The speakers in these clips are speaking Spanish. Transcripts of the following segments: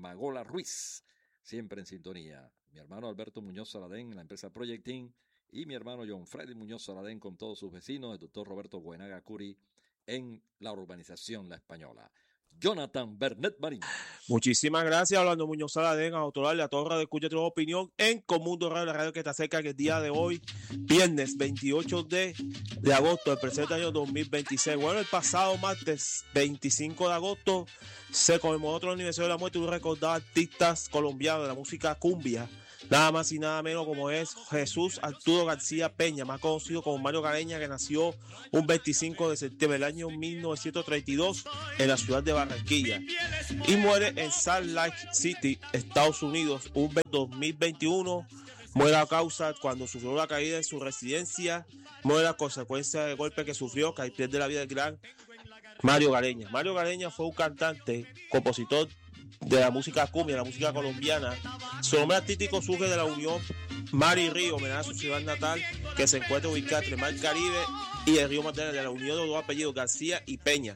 Magola Ruiz, siempre en sintonía. Mi hermano Alberto Muñoz Saladén en la empresa Projectin y mi hermano John Freddy Muñoz Saladén con todos sus vecinos, el doctor Roberto Buenaga Curi en la urbanización La Española. Jonathan Bernet Marín. Muchísimas gracias, Orlando Muñoz Saladén, a Autoral, a Torre de Escucha tu opinión en Comundo Radio, la radio que está cerca, que el día de hoy, viernes 28 de agosto del presente año 2026. Bueno, el pasado martes 25 de agosto se conmemoró otro aniversario de la muerte de un recordado artistas colombianos de la música cumbia, nada más y nada menos como es Jesús Arturo García Peña, más conocido como Mario Gareña, que nació un 25 de septiembre del año 1932 en la ciudad de Barranquilla y muere en Salt Lake City, Estados Unidos, un 2021. Muere a causa cuando sufrió la caída en su residencia, muere a consecuencia del golpe que sufrió, que pierde la vida del gran Mario Gareña. Mario Gareña fue un cantante, compositor de la música cumbia, la música colombiana. Su nombre artístico surge de la unión mar y río, homenaje a su ciudad natal, que se encuentra ubicada entre el Mar Caribe y el río Magdalena, de la unión de los dos apellidos, García y Peña.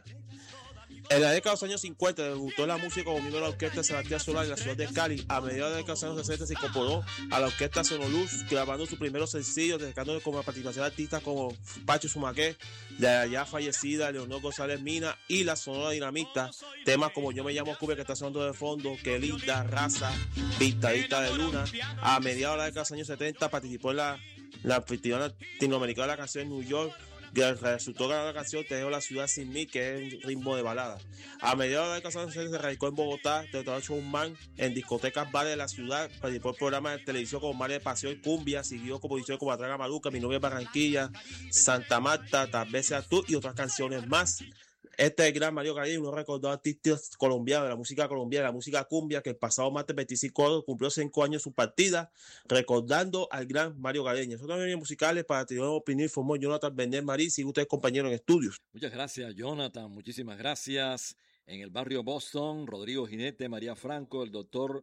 En la década de los años 50 debutó en la música como miembro de la orquesta Sebastián Solar en la ciudad de Cali. A mediados de la década de los años 60 se incorporó a la orquesta Sonoluz, grabando sus primeros sencillos, destacando como participación de artistas como Pacho Zumaqué, la ya fallecida Leonor González Mina y la Sonora Dinamita. Temas como Yo me llamo Cumbia, que está sonando de fondo, Que linda, Raza, Vistadita de Luna. A mediados de la década de los años 70 participó en la Festival Latinoamericana de la Canción en New York, que resultó ganar la canción Te dejo la ciudad sin mí, que es un ritmo de balada. A mediados de la década se radicó en Bogotá, de un man en discotecas, bares de la ciudad, participó en programas de televisión como Mar de Pasión y Cumbia, siguió composiciones como Atraga Maluca, Mi novia es Barranquilla, Santa Marta, Tal vez seas tú y otras canciones más. Este es el gran Mario Gareña, uno recordado artistas colombianos de la música colombiana, de la música cumbia, que el pasado martes 25 de agosto cumplió 5 años su partida, recordando al gran Mario Gareña. Son también musicales para tener una opinión, informó Jonathan Bernet Marín, sigue usted compañero en estudios. Muchas gracias, Jonathan, muchísimas gracias. En el barrio Boston, Rodrigo Jinete, María Franco, el doctor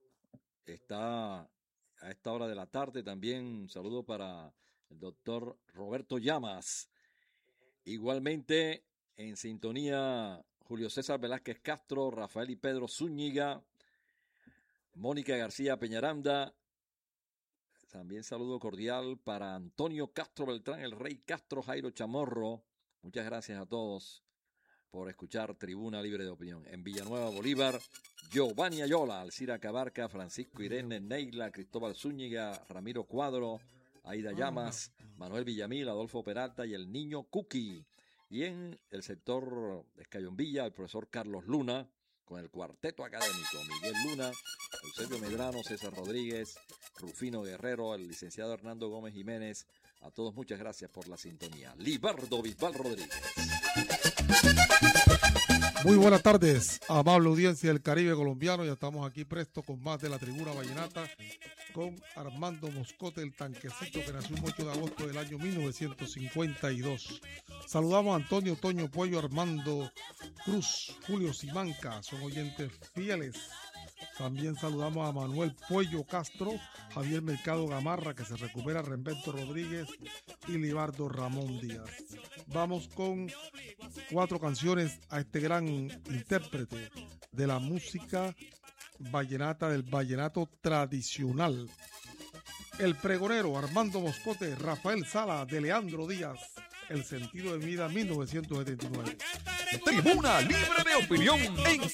está a esta hora de la tarde. También un saludo para el doctor Roberto Llamas. Igualmente, en sintonía, Julio César Velázquez Castro, Rafael y Pedro Zúñiga, Mónica García Peñaranda. También saludo cordial para Antonio Castro Beltrán, el Rey Castro, Jairo Chamorro. Muchas gracias a todos por escuchar Tribuna Libre de Opinión. En Villanueva, Bolívar, Giovanni Ayola, Alcira Cabarca, Francisco Irene, Neila, Cristóbal Zúñiga, Ramiro Cuadro, Aida Llamas, Manuel Villamil, Adolfo Peralta y el niño Cookie. Y en el sector de Escayombilla, el profesor Carlos Luna, con el cuarteto académico, Miguel Luna, Eusebio Medrano, César Rodríguez, Rufino Guerrero, el licenciado Hernando Gómez Jiménez. A todos muchas gracias por la sintonía. Libardo Bisbal Rodríguez. Muy buenas tardes, amable audiencia del Caribe colombiano. Ya estamos aquí presto con más de la Tribuna Vallenata con Armando Moscote, el tanquecito, que nació un 8 de agosto del año 1952. Saludamos a Antonio Toño Puello, Armando Cruz, Julio Simanca, son oyentes fieles. También saludamos a Manuel Puello Castro, Javier Mercado Gamarra, que se recupera, Remberto Rodríguez y Libardo Ramón Díaz. Vamos con 4 canciones a este gran intérprete de la música vallenata, del vallenato tradicional. El pregonero Armando Moscote, Rafael Sala, de Leandro Díaz, El sentido de vida, 1979. Tribuna Libre de Opinión en